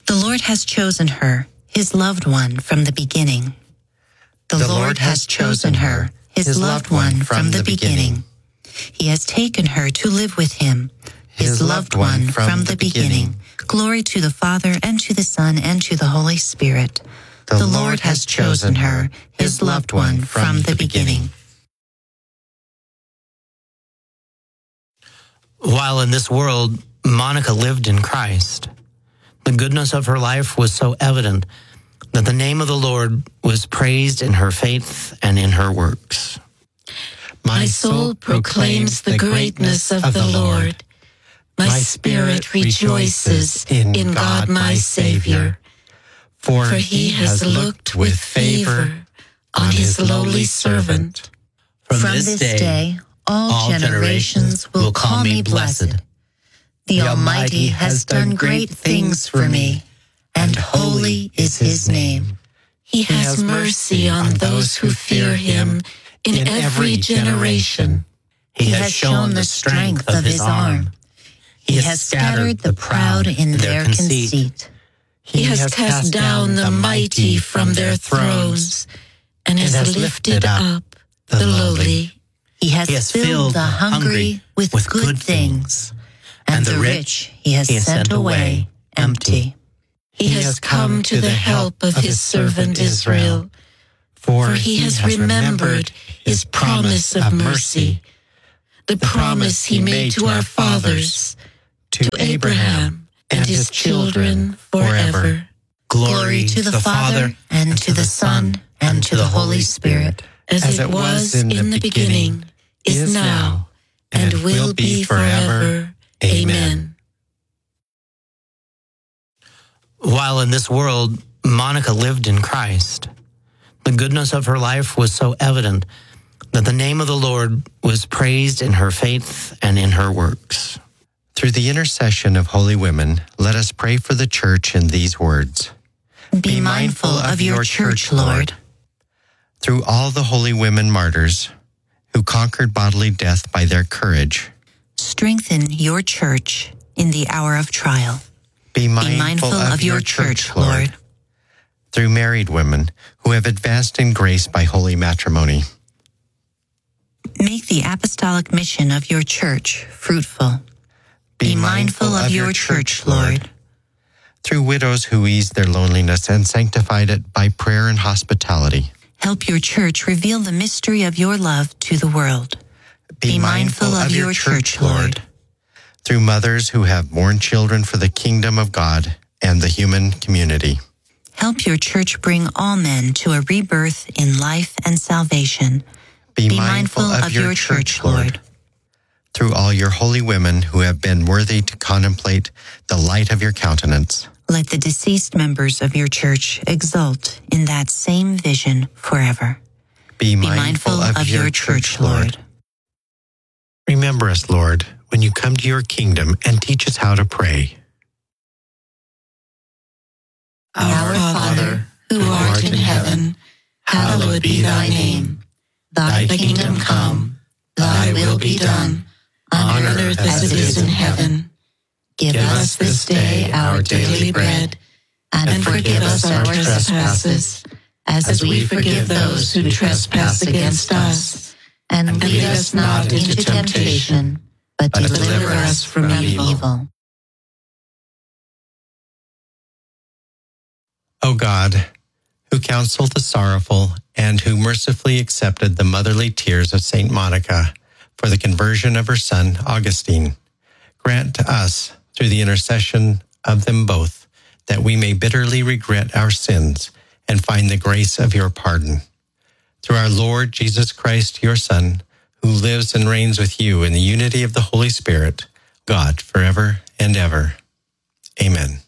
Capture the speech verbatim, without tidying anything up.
The Lord has chosen her, his loved one, from the beginning. The, the Lord has chosen her, his, his loved one, from the beginning. He has taken her to live with him, his loved one, from the beginning. Glory to the Father, and to the Son, and to the Holy Spirit. The, the Lord has chosen her, his loved one, from the beginning. While in this world, Monica lived in Christ. The goodness of her life was so evident that the name of the Lord was praised in her faith and in her works. My soul proclaims the greatness of the Lord. My spirit rejoices in God my Savior, for he has looked with favor on his lowly servant. From this day, all generations will call me blessed. The Almighty has done great things for me, and holy is his name. He has mercy on those who fear him in every generation. He has shown the strength of his arm. He has scattered the proud in their conceit. He has cast down the mighty from their thrones, and has lifted up the lowly. He has, he has filled the hungry with, with good things, and the rich he has sent away empty. He has come to the help of his servant Israel, for he has remembered his promise of mercy, the promise he made to our fathers, to Abraham and his children forever. Glory to the Father, and to the Son, and to the Holy Spirit, as it was in the beginning, is now, and will be forever. Amen. While in this world, Monica lived in Christ. The goodness of her life was so evident that the name of the Lord was praised in her faith and in her works. Through the intercession of holy women, let us pray for the Church in these words. Be mindful of your Church, Lord. Through all the holy women martyrs who conquered bodily death by their courage, strengthen your Church in the hour of trial. Be mindful, Be mindful of, of your Church, Church, Lord. Through married women who have advanced in grace by holy matrimony, make the apostolic mission of your Church fruitful. Be, Be mindful, mindful of your Church, Lord. Through widows who ease their loneliness and sanctified it by prayer and hospitality, help your Church reveal the mystery of your love to the world. Be, Be mindful, mindful of, of your Church, Lord. Through mothers who have borne children for the kingdom of God and the human community, help your Church bring all men to a rebirth in life and salvation. Be, Be mindful, mindful of your, your Church, Lord. Through all your holy women who have been worthy to contemplate the light of your countenance, let the deceased members of your Church exult in that same vision forever. Be mindful, Be mindful of, of your, your Church, Lord. Remember us, Lord, when you come to your kingdom, and teach us how to pray. Our Father, who art in heaven, hallowed be thy name. Thy kingdom come, thy will be done, on earth as it is in heaven. Give us this day our daily bread, and forgive us our trespasses, as we forgive those who trespass against us. And lead us not into temptation, but deliver us from evil. O God, who counseled the sorrowful and who mercifully accepted the motherly tears of Saint Monica for the conversion of her son Augustine, grant to us, through the intercession of them both, that we may bitterly regret our sins and find the grace of your pardon. Through our Lord Jesus Christ, your Son, who lives and reigns with you in the unity of the Holy Spirit, God, forever and ever. Amen.